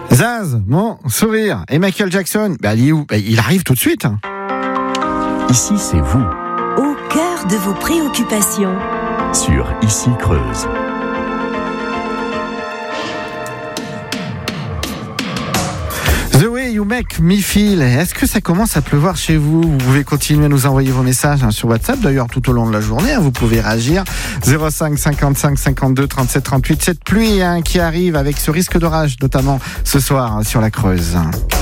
Zaz, mon sourire. Et Michael Jackson, il est où ? Il arrive tout de suite. Ici, c'est vous. Au cœur de vos préoccupations. Sur Ici Creuse. The Way You Make Me Feel. Est-ce que ça commence à pleuvoir chez vous ? Vous pouvez continuer à nous envoyer vos messages sur WhatsApp, d'ailleurs tout au long de la journée. Vous pouvez réagir. 05 55 52 37 38. Cette pluie qui arrive avec ce risque d'orage, notamment ce soir sur la Creuse.